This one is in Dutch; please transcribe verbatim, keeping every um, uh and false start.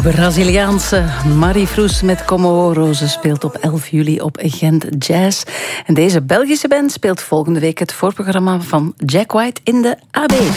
Braziliaanse Marie Froes met Comoro. Ze speelt op elf juli op Gent Jazz. En deze Belgische band speelt volgende week het voorprogramma van Jack White in de A B.